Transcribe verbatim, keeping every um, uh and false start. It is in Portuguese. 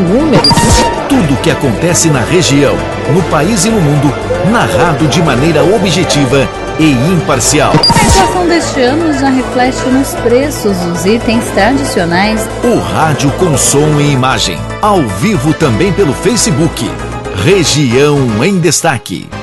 números. Tudo o que acontece na região, no país e no mundo, narrado de maneira objetiva e imparcial. A inflação deste ano já reflete nos preços dos itens tradicionais. O rádio com som e imagem, ao vivo também pelo Facebook. Região em Destaque.